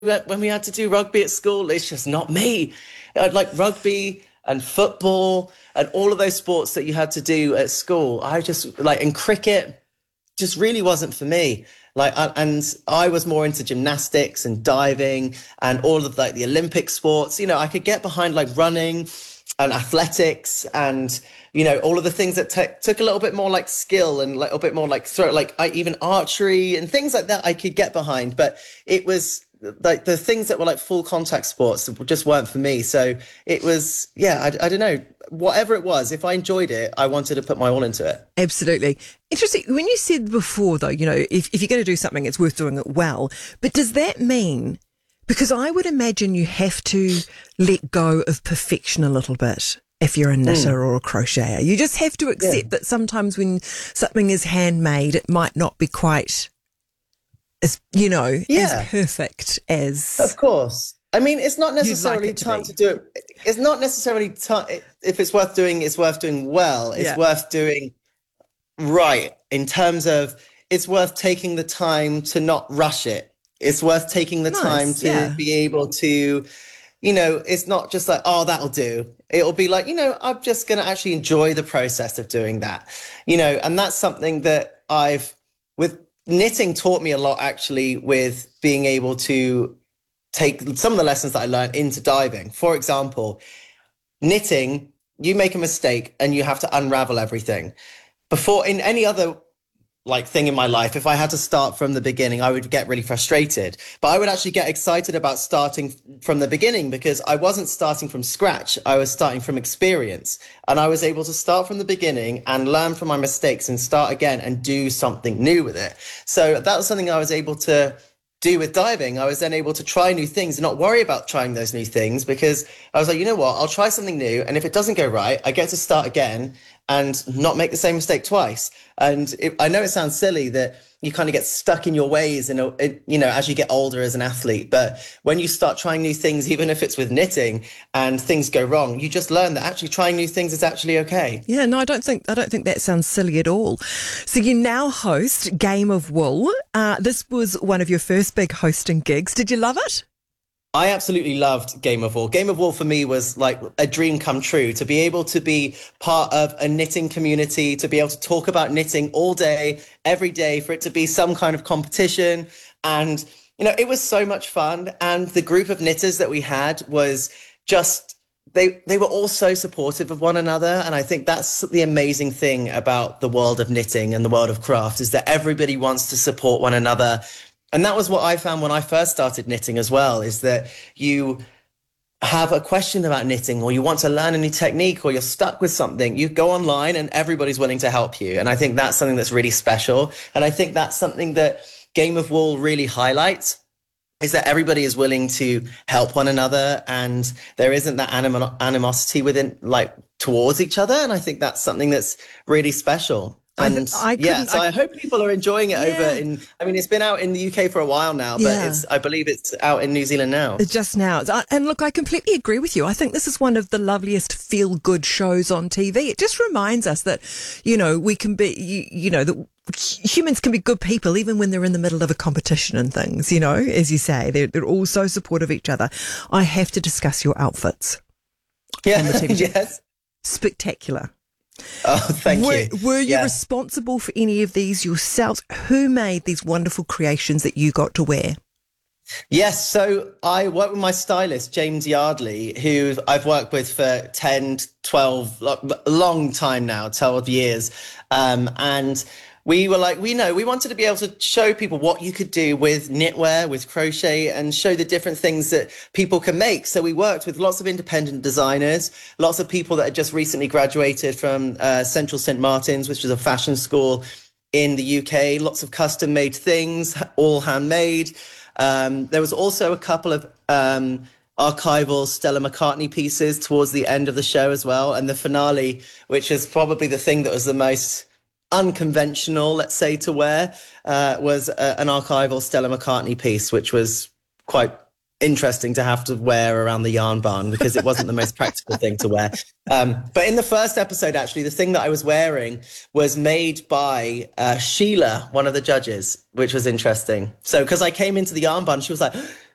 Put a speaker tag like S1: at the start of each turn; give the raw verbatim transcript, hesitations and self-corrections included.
S1: when we had to do rugby at school, it's just not me. I'd like rugby and football and all of those sports that you had to do at school. I just like, and cricket just really wasn't for me. Like, and I was more into gymnastics and diving and all of like the Olympic sports. You know, I could get behind like running and athletics and, you know, all of the things that t- took a little bit more like skill and a little bit more like throw, like I, even archery and things like that I could get behind. But it was like the things that were like full contact sports just weren't for me. So it was, yeah, I, I don't know, whatever it was, if I enjoyed it, I wanted to put my all into it.
S2: Absolutely. Interesting. When you said before, though, you know, if, if you're going to do something, it's worth doing it well. But does that mean, because I would imagine you have to let go of perfection a little bit if you're a knitter mm. or a crocheter. You just have to accept yeah. that sometimes when something is handmade, it might not be quite as, you know, yeah. as perfect as...
S1: Of course. I mean, it's not necessarily
S2: like it
S1: time
S2: to,
S1: to do it. It's not necessarily time. If it's worth doing, it's worth doing well. It's yeah. worth doing right in terms of it's worth taking the time to not rush it. It's worth taking the nice, time to yeah. be able to, you know, it's not just like, oh, that'll do. It'll be like, you know, I'm just going to actually enjoy the process of doing that, you know, and that's something that I've, with knitting taught me a lot, actually, with being able to take some of the lessons that I learned into diving. For example, knitting, you make a mistake and you have to unravel everything. Before, in any other like thing in my life, if I had to start from the beginning, I would get really frustrated. But I would actually get excited about starting from the beginning because I wasn't starting from scratch. I was starting from experience. And I was able to start from the beginning and learn from my mistakes and start again and do something new with it. So that was something I was able to do with diving. I was then able to try new things and not worry about trying those new things because I was like, you know what, I'll try something new. And if it doesn't go right, I get to start again and not make the same mistake twice. And it, I know it sounds silly that you kind of get stuck in your ways and, you know, as you get older as an athlete. But when you start trying new things, even if it's with knitting and things go wrong, you just learn that actually trying new things is actually okay.
S2: Yeah, no, I don't think I don't think that sounds silly at all. So you now host Game of Wool. Uh, this was one of your first big hosting gigs. Did you love it?
S1: I absolutely loved Game of Wool. Game of Wool for me was like a dream come true, to be able to be part of a knitting community, to be able to talk about knitting all day, every day, for it to be some kind of competition. And, you know, it was so much fun. And the group of knitters that we had was just, they, they were all so supportive of one another. And I think that's the amazing thing about the world of knitting and the world of craft, is that everybody wants to support one another. And that was what I found when I first started knitting as well, is that you have a question about knitting or you want to learn a new technique or you're stuck with something, you go online and everybody's willing to help you. And I think that's something that's really special. And I think that's something that Game of Wool really highlights, is that everybody is willing to help one another and there isn't that anim- animosity within, like, towards each other. And I think that's something that's really special. And I, I yeah, so I, I hope people are enjoying it yeah. over in, I mean, it's been out in the U K for a while now, but yeah. it's, I believe it's out in New Zealand now.
S2: Just now. And look, I completely agree with you. I think this is one of the loveliest feel-good shows on T V. It just reminds us that, you know, we can be, you, you know, that humans can be good people even when they're in the middle of a competition and things, you know, as you say, they're, they're all so supportive of each other. I have to discuss your outfits.
S1: Yeah, on the T V. Yes.
S2: Spectacular.
S1: Oh, thank
S2: were,
S1: you.
S2: Were you
S1: yeah.
S2: responsible for any of these yourselves? Who made these wonderful creations that you got to wear?
S1: Yes, so I work with my stylist, James Yardley, who I've worked with for ten, twelve, a long time now, twelve years. Um, and we were like, we know, we wanted to be able to show people what you could do with knitwear, with crochet, and show the different things that people can make. So we worked with lots of independent designers, lots of people that had just recently graduated from uh, Central Saint Martin's, which is a fashion school in the U K, lots of custom made things, all handmade. Um, there was also a couple of um, archival Stella McCartney pieces towards the end of the show as well. And the finale, which is probably the thing that was the most unconventional, let's say, to wear, uh, was uh, an archival Stella McCartney piece, which was quite interesting to have to wear around the yarn barn because it wasn't the most practical thing to wear. Um, but in the first episode, actually, the thing that I was wearing was made by uh, Sheila, one of the judges, which was interesting. So because I came into the yarn barn, she was like,